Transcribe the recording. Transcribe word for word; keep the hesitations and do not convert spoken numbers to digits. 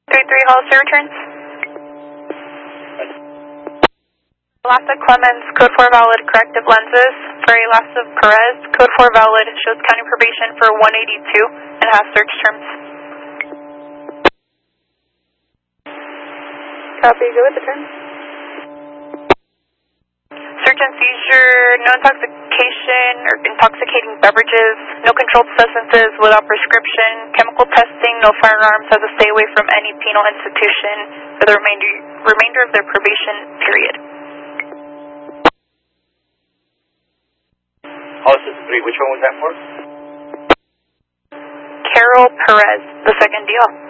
three three Hollister returns. Elasa Clemens, code four valid, corrective lenses. For Elasa Perez, code four valid, shows county probation for one eighty-two and has search terms. Copy, go with the terms. Search and seizure, no intoxication or intoxicating beverages, no controlled substances without prescription, chemical testing, no firearms, has to stay away from any penal institution for the remainder, remainder of their probation period. Hollister three, which one was that for? Carol Perez, the second deal.